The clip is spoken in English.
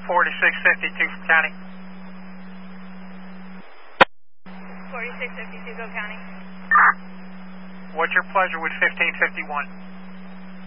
4652 from County. 4652, go County. What's your pleasure with 1551?